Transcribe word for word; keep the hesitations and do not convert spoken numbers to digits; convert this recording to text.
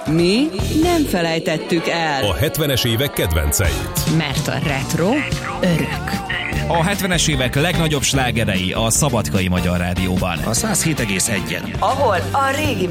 Mi nem felejtettük el. A hetvenes évek kedvenceit. Mert a retro örök. A hetvenes évek legnagyobb slágerei a Szabadkai Magyar Rádióban. A száz hét egész egyen. Ahol a régi